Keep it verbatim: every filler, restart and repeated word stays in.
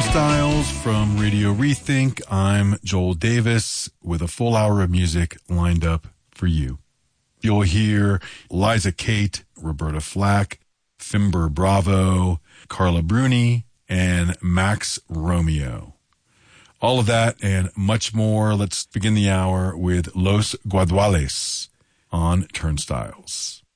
Turnstiles from Radio Rethink. I'm Joel Davis with a full hour of music lined up for you. You'll hear Liza Kate, Roberta Flack, Fimber Bravo, Carla Bruni, and Max Romeo. All of that and much more. Let's begin the hour with Los Guaduales on Turnstiles.